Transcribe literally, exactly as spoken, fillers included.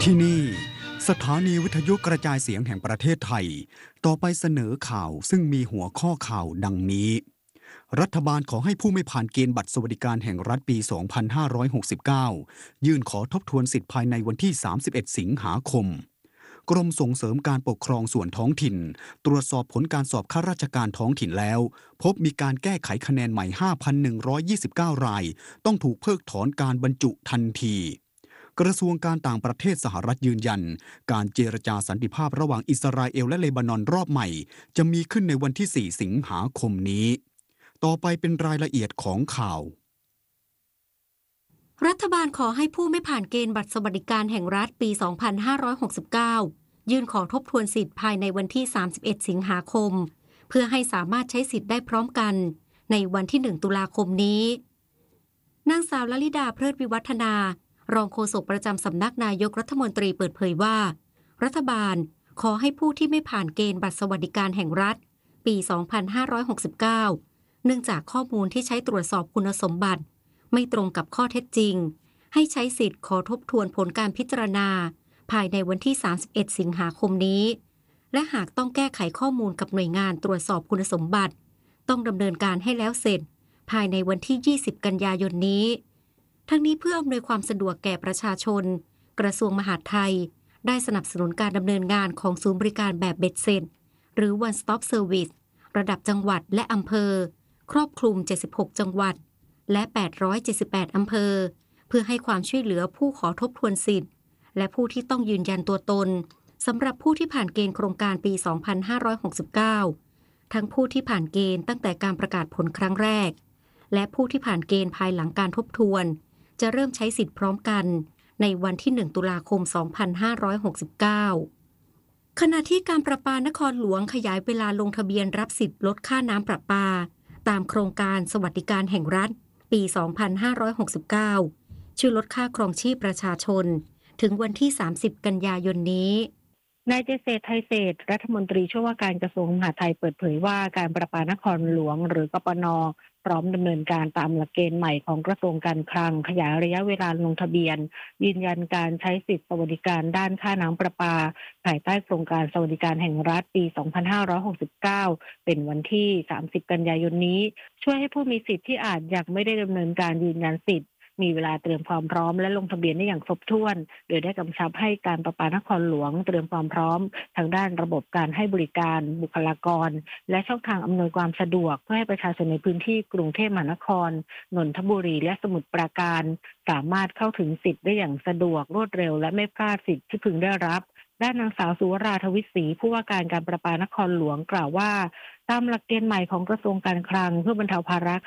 ที่นี่สถานีวิทยุกระจายเสียงแห่งประเทศไทยต่อไปเสนอข่าวซึ่งมีหัวข้อข่าวดังนี้รัฐบาลขอให้ผู้ไม่ผ่านเกณฑ์บัตรสวัสดิการแห่งรัฐปี สองพันห้าร้อยหกสิบเก้า ยื่นขอทบทวนสิทธิภายในวันที่ สามสิบเอ็ด สิงหาคมกรมส่งเสริมการปกครองส่วนท้องถิ่นตรวจสอบผลการสอบข้าราชการท้องถิ่นแล้วพบมีการแก้ไขคะแนนใหม่ ห้าพันหนึ่งร้อยยี่สิบเก้า รายต้องถูกเพิกถอนการบรรจุทันทีกระทรวงการต่างประเทศสหรัฐยืนยันการเจรจาสันติภาพระหว่างอิสราเอลและเลบานอนรอบใหม่จะมีขึ้นในวันที่ สี่ สิงหาคมนี้ต่อไปเป็นรายละเอียดของข่าวรัฐบาลขอให้ผู้ไม่ผ่านเกณฑ์บัตรสวัสดิการแห่งรัฐปี สองพันห้าร้อยหกสิบเก้า ยื่นขอทบทวนสิทธิ์ภายในวันที่ สามสิบเอ็ด สิงหาคมเพื่อให้สามารถใช้สิทธิ์ได้พร้อมกันในวันที่ หนึ่ง ตุลาคมนี้นางสาวลลิดาเพลิดวิวัฒนารองโฆษกประจำสำนักนายกรัฐมนตรีเปิดเผยว่ารัฐบาลขอให้ผู้ที่ไม่ผ่านเกณฑ์บัตรสวัสดิการแห่งรัฐปี สองพันห้าร้อยหกสิบเก้า เนื่องจากข้อมูลที่ใช้ตรวจสอบคุณสมบัติไม่ตรงกับข้อเท็จจริงให้ใช้สิทธิ์ขอทบทวนผลการพิจารณาภายในวันที่ สามสิบเอ็ด สิงหาคมนี้และหากต้องแก้ไขข้อมูลกับหน่วยงานตรวจสอบคุณสมบัติต้องดำเนินการให้แล้วเสร็จภายในวันที่ ยี่สิบ กันยายนนี้ทั้งนี้เพื่ออำนวยความสะดวกแก่ประชาชนกระทรวงมหาดไทยได้สนับสนุนการดำเนินงานของศูนย์บริการแบบเบ็ดเสร็จหรือ One Stop Service ระดับจังหวัดและอำเภอครอบคลุม เจ็ดสิบหก จังหวัดและ แปดร้อยเจ็ดสิบแปด อำเภอเพื่อให้ความช่วยเหลือผู้ขอทบทวนสิทธิ์และผู้ที่ต้องยืนยันตัวตนสำหรับผู้ที่ผ่านเกณฑ์โครงการปี สองพันห้าร้อยหกสิบเก้า ทั้งผู้ที่ผ่านเกณฑ์ตั้งแต่การประกาศผลครั้งแรกและผู้ที่ผ่านเกณฑ์ภายหลังการทบทวนจะเริ่มใช้สิทธิ์พร้อมกันในวันที่ หนึ่ง ตุลาคม สองพันห้าร้อยหกสิบเก้า ขณะที่การประปานครหลวงขยายเวลาลงทะเบียนรับสิทธิ์ลดค่าน้ำประปาตามโครงการสวัสดิการแห่งรัฐปี สองพันห้าร้อยหกสิบเก้า ช่วยลดค่าครองชีพประชาชนถึงวันที่ สามสิบ กันยายนนี้นายเจษฎ์ ไทยเศรษฐ์รัฐมนตรีช่วยว่าการกระทรวงมหาดไทยเปิดเผยว่าการประปานครหลวงหรือกปน.พร้อมดำเนินการตามหลักเกณฑ์ใหม่ของกระทรวงการคลังขยายระยะเวลาลงทะเบียนยืนยันการใช้สิทธิสวัสดิการด้านค่าน้ำประปาภายใต้โครงการสวัสดิการแห่งรัฐปี สองพันห้าร้อยหกสิบเก้า เป็นวันที่ สามสิบ กันยายนนี้ช่วยให้ผู้มีสิทธิ์ที่อาจยังไม่ได้ดำเนินการยืนยันสิทธิ์มีเวลาเตรียมความพร้อมและลงทะเบียนได้อย่างครบถ้วนโดยได้กำชับให้การประปานครหลวงเตรียมความพร้อมทางด้านระบบการให้บริการบุคลากรและช่องทางอำนวยความสะดวกเพื่อให้ประชาชนในพื้นที่กรุงเทพมหานครนนทบุรีและสมุทรปราการสามารถเข้าถึงสิทธิ์ได้อย่างสะดวกรวดเร็วและไม่พลาดสิทธิ์ที่พึงได้รับด้านนางสาวสุวราทวิศรีผู้ว่าการการประปานครหลวงกล่าวว่าตามหลักเกณฑ์ใหม่ของกระทรวงการคลังเพื่อบรรเทาภาระ